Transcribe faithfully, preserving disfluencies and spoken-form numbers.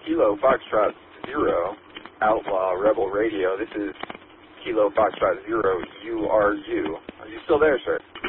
Kilo Foxtrot Zero, Outlaw Rebel Radio. This is Kilo Foxtrot Zero, U R U. Are you still there, sir?